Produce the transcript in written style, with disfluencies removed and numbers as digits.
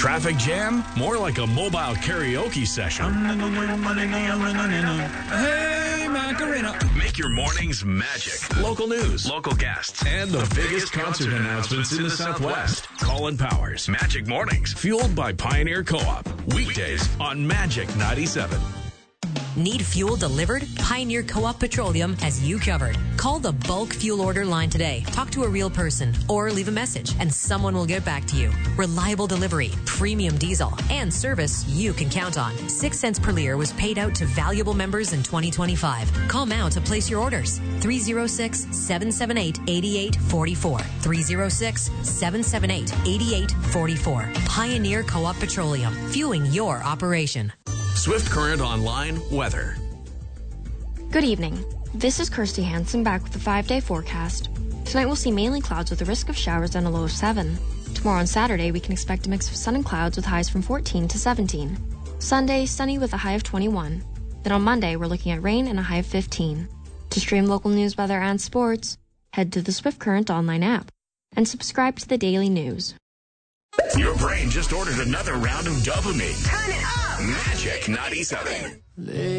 Traffic jam? More like a mobile karaoke session. Hey, Macarena. Make your mornings magic. Local news, local guests, and the biggest concert announcements in the Southwest. Colin Powers, Magic Mornings, fueled by Pioneer Co-op. Weekdays on Magic 97. Need fuel delivered? Pioneer Co-op Petroleum has you covered. Call the bulk fuel order line today. Talk to a real person or leave a message and someone will get back to you. Reliable delivery, premium diesel, and service you can count on. 6 cents per liter was paid out to valuable members in 2025. Call now to place your orders. 306-778-8844. 306-778-8844. Pioneer Co-op Petroleum, fueling your operation. Swift Current Online weather. Good evening. This is Kirsty Hansen back with the 5-day forecast. Tonight we'll see mainly clouds with a risk of showers and a low of 7. Tomorrow and Saturday we can expect a mix of sun and clouds with highs from 14 to 17. Sunday, sunny with a high of 21. Then on Monday we're looking at rain and a high of 15. To stream local news, weather, and sports, head to the Swift Current Online app and subscribe to the daily news. Your brain just ordered another round of dopamine. Turn it up! Magic 97.